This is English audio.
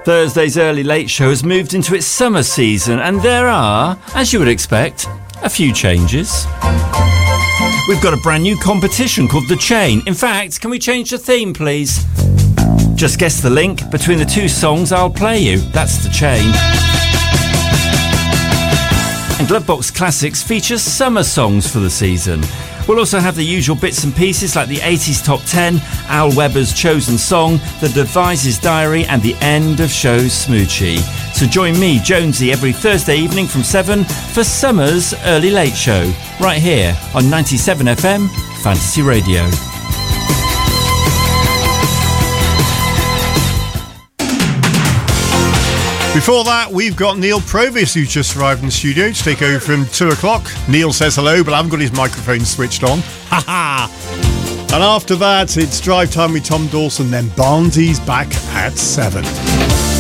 Thursday's Early Late Show has moved into its summer season, and there are, as you would expect, a few changes. We've got a brand new competition called The Chain. In fact, can we change the theme, please? Just guess the link between the two songs I'll play you. That's The Chain. And Glovebox Classics features summer songs for the season. We'll also have the usual bits and pieces like the 80s Top 10, Al Weber's Chosen Song, The Devices Diary and the end of show's Smoochie. So join me, Jonesy, every Thursday evening from 7 for summer's Early Late Show, right here on 97 FM Fantasy Radio. Before that, we've got Neil Provis, who's just arrived in the studio to take over from 2 o'clock. Neil says hello, but I haven't got his microphone switched on. Ha ha! And after that, it's Drive Time with Tom Dawson, then Barnsley's back at 7.